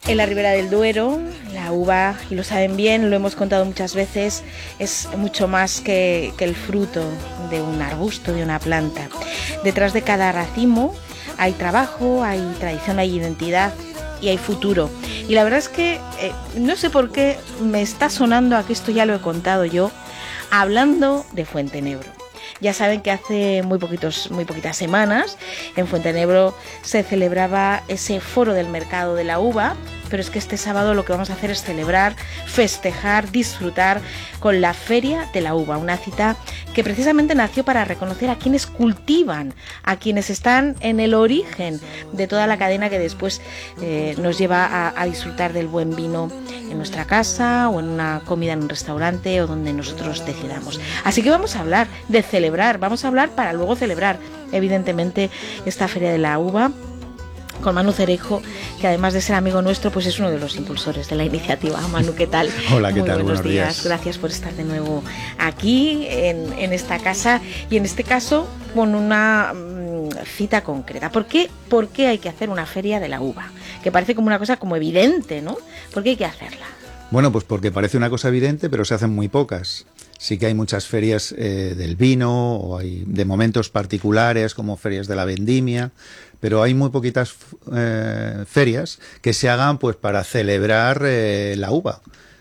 En la Ribera del Duero, la uva, y lo saben bien, lo hemos contado muchas veces, es mucho más que el fruto de un arbusto, de una planta. Detrás de cada racimo hay trabajo, hay tradición, hay identidad y hay futuro. Y la verdad es que no sé por qué me está sonando, aquí esto ya lo he contado yo, hablando de Fuentenebro. Ya saben que hace muy poquitas semanas en Fuentenebro se celebraba ese foro del mercado de la uva, pero es que este sábado lo que vamos a hacer es celebrar, festejar, disfrutar con la Feria de la Uva, una cita que precisamente nació para reconocer a quienes cultivan, a quienes están en el origen de toda la cadena que después nos lleva a disfrutar del buen vino en nuestra casa o en una comida en un restaurante o donde nosotros decidamos. Así que vamos a hablar de celebrar, vamos a hablar para luego celebrar, evidentemente, esta Feria de la Uva, con Manu Cereijo, que además de ser amigo nuestro, pues es uno de los impulsores de la iniciativa. Manu, ¿qué tal? Hola, ¿qué tal? Buenos días. Gracias por estar de nuevo aquí en esta casa y en este caso con una cita concreta. ¿Por qué hay que hacer una feria de la uva? Que parece como una cosa como evidente, ¿no? ¿Por qué hay que hacerla? Bueno, pues porque parece una cosa evidente, pero se hacen muy pocas. Sí que hay muchas ferias del vino, o hay de momentos particulares como ferias de la vendimia, pero hay muy poquitas ferias que se hagan pues para celebrar la uva.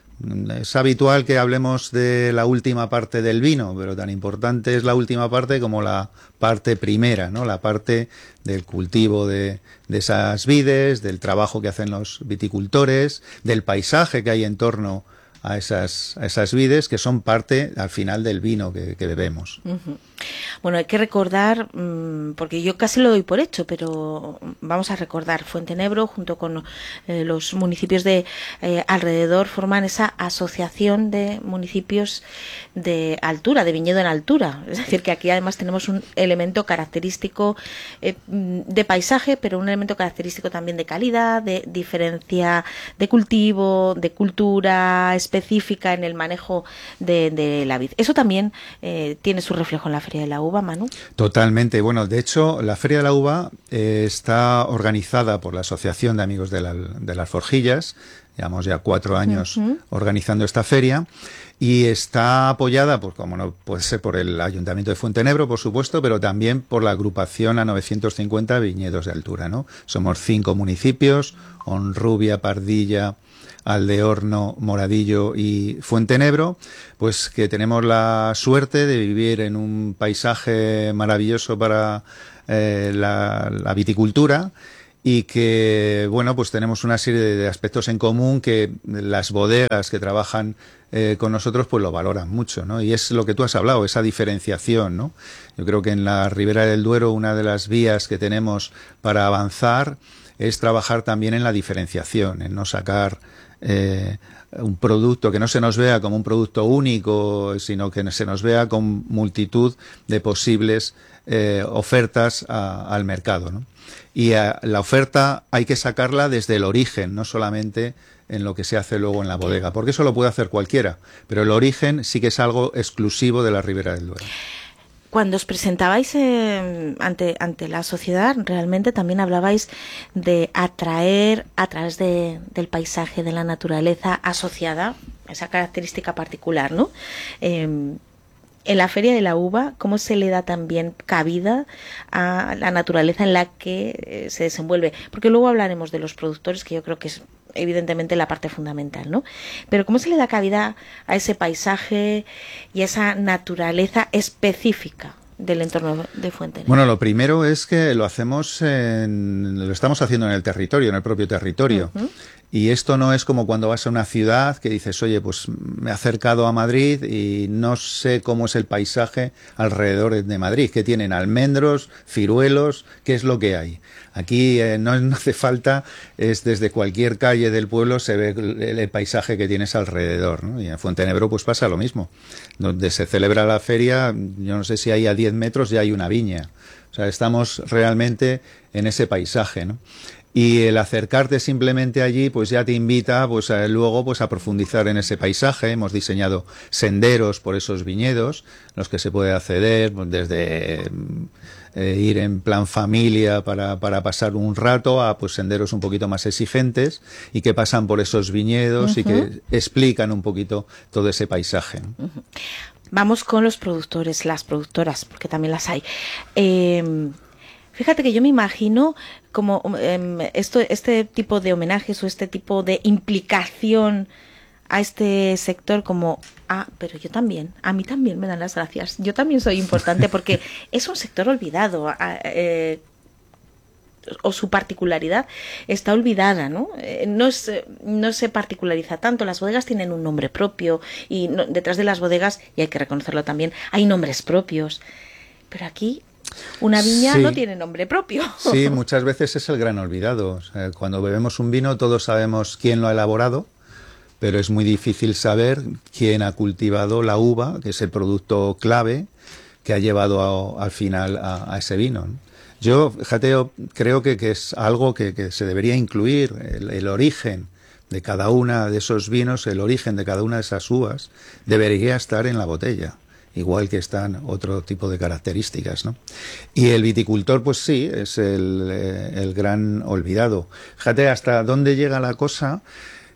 Es habitual que hablemos de la última parte del vino, pero tan importante es la última parte como la parte primera, ¿no? La parte del cultivo de esas vides, del trabajo que hacen los viticultores, del paisaje que hay en torno a esas vides, que son parte al final del vino que bebemos. Uh-huh. Bueno, hay que recordar, porque yo casi lo doy por hecho, pero vamos a recordar, Fuentenebro junto con los municipios de alrededor forman esa asociación de municipios de altura, de viñedo en altura. Es decir, que aquí además tenemos un elemento característico de paisaje, pero un elemento característico también de calidad, de diferencia de cultivo, de cultura específica en el manejo de la vid. Eso también tiene su reflejo en la Feria de la Uva, Manu. Totalmente. Bueno, de hecho, la Feria de la Uva está organizada por la Asociación de Amigos de las Forjillas. Llevamos ya 4 años organizando esta feria y está apoyada, pues como no puede ser, por el Ayuntamiento de Fuentenebro, por supuesto, pero también por la agrupación a 950 viñedos de altura, ¿no? Somos 5 municipios: Honrubia, Pardilla, Aldeorno, Moradillo y Fuentenebro, pues que tenemos la suerte de vivir en un paisaje maravilloso para la viticultura, y que, bueno, pues tenemos una serie de aspectos en común que las bodegas que trabajan con nosotros pues lo valoran mucho, ¿no? Y es lo que tú has hablado, esa diferenciación, ¿no? Yo creo que en la Ribera del Duero una de las vías que tenemos para avanzar es trabajar también en la diferenciación, en no sacar un producto que no se nos vea como un producto único, sino que se nos vea con multitud de posibles ofertas al mercado, ¿no? Y la oferta hay que sacarla desde el origen, no solamente en lo que se hace luego en la bodega, porque eso lo puede hacer cualquiera, pero el origen sí que es algo exclusivo de la Ribera del Duero. Cuando os presentabais ante la sociedad, realmente también hablabais de atraer a través del paisaje, de la naturaleza asociada, esa característica particular, ¿no? En la Feria de la Uva, ¿cómo se le da también cabida a la naturaleza en la que se desenvuelve? Porque luego hablaremos de los productores, que yo creo que es evidentemente la parte fundamental, ¿no? Pero ¿cómo se le da cabida a ese paisaje y a esa naturaleza específica del entorno de Fuentenebro? Bueno, lo primero es que lo estamos haciendo en el territorio, en el propio territorio. Uh-huh. Y esto no es como cuando vas a una ciudad que dices, oye, pues me he acercado a Madrid y no sé cómo es el paisaje alrededor de Madrid, que tienen almendros, ciruelos, qué es lo que hay. Aquí no hace falta, es desde cualquier calle del pueblo se ve el paisaje que tienes alrededor, ¿no? Y en Fuentenebro pues pasa lo mismo. Donde se celebra la feria, yo no sé si hay a 10 metros ya hay una viña. O sea, estamos realmente en ese paisaje, ¿no? Y el acercarte simplemente allí, pues ya te invita, pues luego, pues a profundizar en ese paisaje. Hemos diseñado senderos por esos viñedos, los que se puede acceder, pues, desde ir en plan familia para pasar un rato a pues senderos un poquito más exigentes y que pasan por esos viñedos y que explican un poquito todo ese paisaje. Vamos con los productores, las productoras, porque también las hay. Fíjate que yo me imagino como este tipo de homenajes o este tipo de implicación a este sector como, pero yo también, a mí también me dan las gracias, yo también soy importante porque es un sector olvidado, o su particularidad está olvidada, ¿no? No se particulariza tanto, las bodegas tienen un nombre propio y detrás de las bodegas, y hay que reconocerlo también, hay nombres propios, pero aquí una viña no tiene nombre propio. Sí, muchas veces es el gran olvidado. O sea, cuando bebemos un vino todos sabemos quién lo ha elaborado, pero es muy difícil saber quién ha cultivado la uva, que es el producto clave que ha llevado al final a ese vino, ¿no? Yo, fíjate, creo que es algo que se debería incluir, el origen de cada una de esos vinos, el origen de cada una de esas uvas, debería estar en la botella, igual que están otro tipo de características, ¿no? Y el viticultor, pues sí, es el gran olvidado. Fíjate hasta dónde llega la cosa,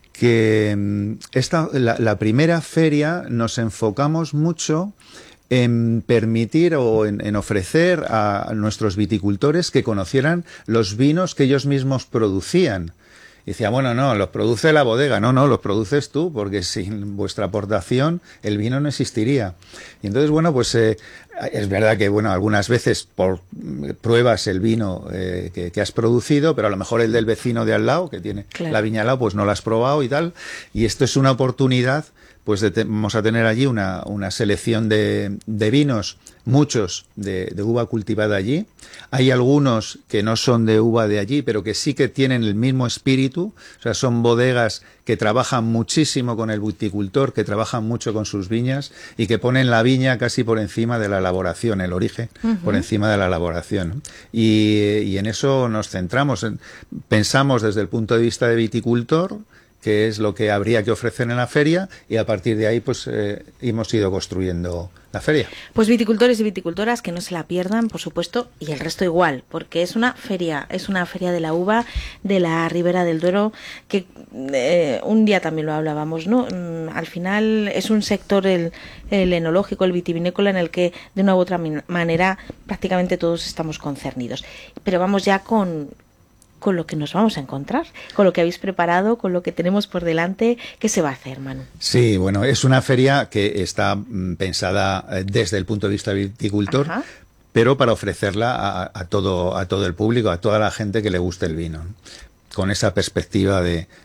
que la primera feria nos enfocamos mucho en permitir o en ofrecer a nuestros viticultores que conocieran los vinos que ellos mismos producían. Y decía, bueno, no, los produce la bodega. No, los produces tú, porque sin vuestra aportación el vino no existiría. Y entonces, bueno, pues es verdad que, bueno, algunas veces pruebas el vino que has producido, pero a lo mejor el del vecino de al lado, que tiene la viña al lado, pues no lo has probado y tal. Y esto es una oportunidad, pues vamos a tener allí una selección de vinos, muchos de uva cultivada allí. Hay algunos que no son de uva de allí, pero que sí que tienen el mismo espíritu. O sea, son bodegas que trabajan muchísimo con el viticultor, que trabajan mucho con sus viñas y que ponen la viña casi por encima de la elaboración, el origen por encima de la elaboración. Y en eso nos centramos. Pensamos desde el punto de vista de viticultor, que es lo que habría que ofrecer en la feria, y a partir de ahí pues hemos ido construyendo la feria. Pues viticultores y viticultoras que no se la pierdan, por supuesto, y el resto igual, porque es una feria de la uva de la Ribera del Duero, que un día también lo hablábamos, ¿no? Al final es un sector, el enológico, el vitivinícola, en el que de una u otra manera prácticamente todos estamos concernidos. Pero vamos ya con lo que nos vamos a encontrar, con lo que habéis preparado, con lo que tenemos por delante. ¿Qué se va a hacer, Manu? Sí, bueno, es una feria que está pensada desde el punto de vista viticultor, pero para ofrecerla a todo el público, a toda la gente que le guste el vino, ¿no? Con esa perspectiva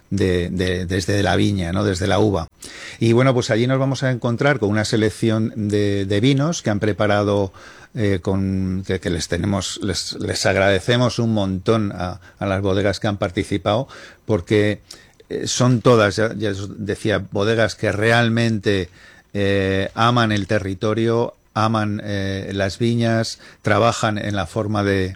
desde la viña, ¿no? Desde la uva. Y bueno, pues allí nos vamos a encontrar con una selección de vinos que han preparado, que les agradecemos un montón a las bodegas que han participado, porque son todas, ya os decía, bodegas que realmente aman el territorio, aman las viñas, trabajan en la forma de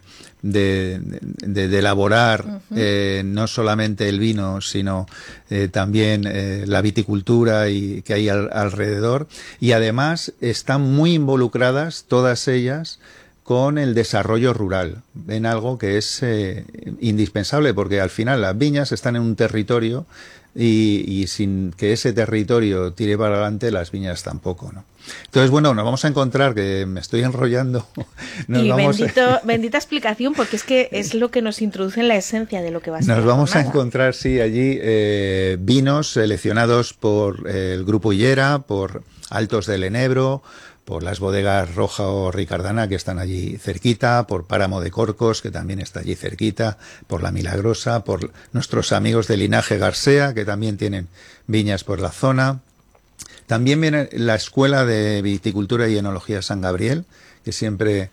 elaborar no solamente el vino, sino también la viticultura y que hay alrededor, y además están muy involucradas todas ellas con el desarrollo rural. Ven algo que es indispensable, porque al final las viñas están en un territorio y sin que ese territorio tire para adelante, las viñas tampoco, ¿no? Entonces, bueno, nos vamos a encontrar, que me estoy enrollando. Bendita explicación, porque es que es lo que nos introduce en la esencia de lo que va a ser. Nos vamos a encontrar, sí, allí vinos seleccionados por el Grupo Hillera, por Altos del Enebro, por las bodegas Roja o Ricardana, que están allí cerquita, por Páramo de Corcos, que también está allí cerquita, por La Milagrosa, por nuestros amigos de Linaje García, que también tienen viñas por la zona. También viene la Escuela de Viticultura y Enología San Gabriel, que siempre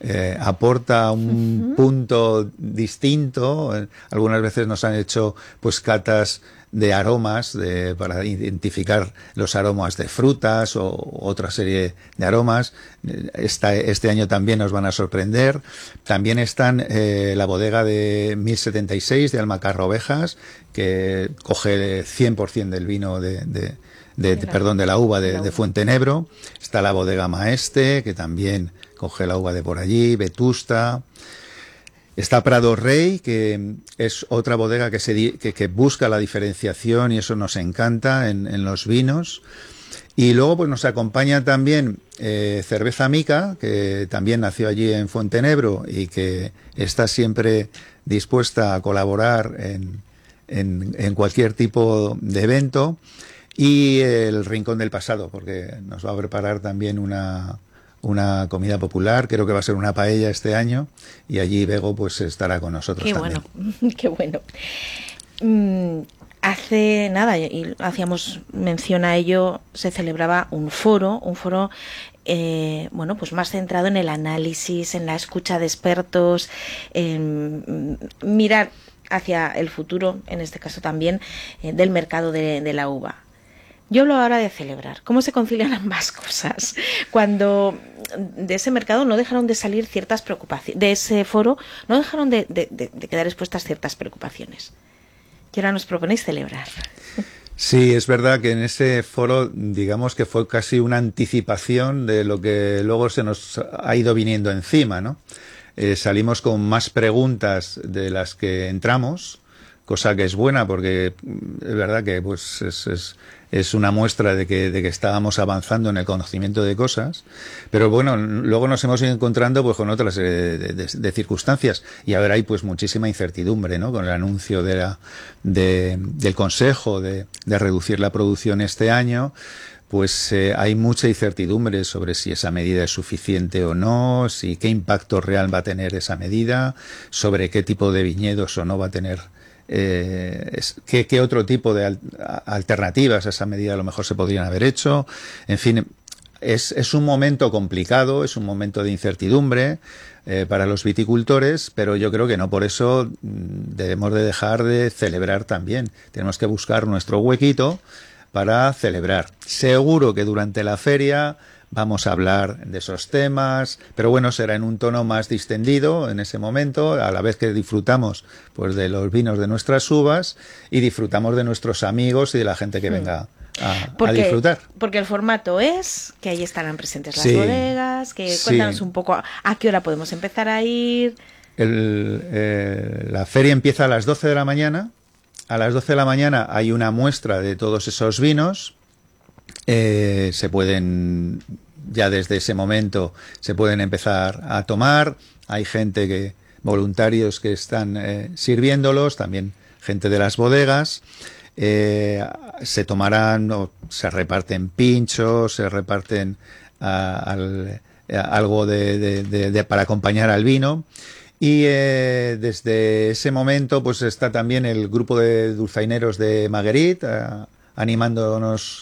aporta un punto distinto. Algunas veces nos han hecho pues catas de aromas para identificar los aromas de frutas o otra serie de aromas. Este año también nos van a sorprender. También están la bodega de 1076 de Almacarra Ovejas, que coge 100% del vino de la uva de Fuentenebro. Está la bodega Maeste, que también coge la uva de por allí, Vetusta. Está Prado Rey, que es otra bodega que busca la diferenciación, y eso nos encanta en los vinos. Y luego pues nos acompaña también Cerveza Mica, que también nació allí en Fuentenebro y que está siempre dispuesta a colaborar en cualquier tipo de evento. Y el Rincón del Pasado, porque nos va a preparar también una comida popular. Creo que va a ser una paella este año, y allí Bego pues estará con nosotros. Qué también. Bueno, qué bueno. Hace nada, y hacíamos mención a ello, se celebraba un foro, pues más centrado en el análisis, en la escucha de expertos, en mirar hacia el futuro, en este caso también, del mercado de la uva. Yo hablo ahora de celebrar. ¿Cómo se concilian ambas cosas? Cuando de ese mercado no dejaron de salir ciertas preocupaciones, de ese foro no dejaron de quedar expuestas ciertas preocupaciones. Y ahora nos proponéis celebrar. Sí, es verdad que en ese foro, digamos que fue casi una anticipación de lo que luego se nos ha ido viniendo encima, ¿no? Salimos con más preguntas de las que entramos, cosa que es buena, porque es verdad que pues es una muestra de que estábamos avanzando en el conocimiento de cosas, pero bueno, luego nos hemos ido encontrando pues con otras de circunstancias, y ahora hay pues muchísima incertidumbre, ¿no? Con el anuncio del Consejo de reducir la producción este año. Pues hay mucha incertidumbre sobre si esa medida es suficiente o no, si qué impacto real va a tener esa medida, sobre qué tipo de viñedos o no va a tener. ¿Qué otro tipo de alternativas a esa medida a lo mejor se podrían haber hecho? En fin, es un momento complicado, es un momento de incertidumbre para los viticultores, pero yo creo que no por eso debemos de dejar de celebrar también. Tenemos que buscar nuestro huequito para celebrar. Seguro que durante la feria vamos a hablar de esos temas, pero bueno, será en un tono más distendido en ese momento, a la vez que disfrutamos pues de los vinos de nuestras uvas y disfrutamos de nuestros amigos y de la gente que venga a disfrutar. Porque el formato es que ahí estarán presentes las bodegas, que cuéntanos un poco a qué hora podemos empezar a ir. La feria empieza a las 12 de la mañana. A las 12 de la mañana hay una muestra de todos esos vinos. Se pueden, ya desde ese momento, se pueden empezar a tomar. Hay voluntarios que están sirviéndolos, también gente de las bodegas. Se tomarán o se reparten pinchos, se reparten algo para acompañar al vino. Y desde ese momento pues está también el grupo de dulzaineros de Maguerit animándonos